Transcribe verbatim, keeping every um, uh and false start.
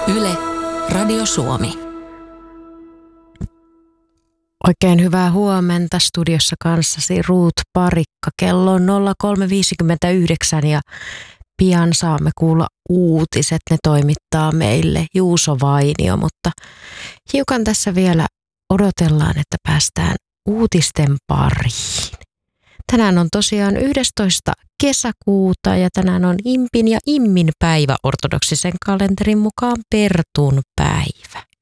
Yle, Radio Suomi. Oikein hyvää huomenta studiossa kanssasi Ruut Parikka. Kello on nolla kolme viisikymmentäyhdeksän ja pian saamme kuulla uutiset. Ne toimittaa meille Juuso Vainio, mutta hiukan tässä vielä odotellaan, että päästään uutisten pariin. Tänään on tosiaan yhdestoista kesäkuuta ja tänään on Impin ja Immin päivä ortodoksisen kalenterin mukaan Pertun päivä.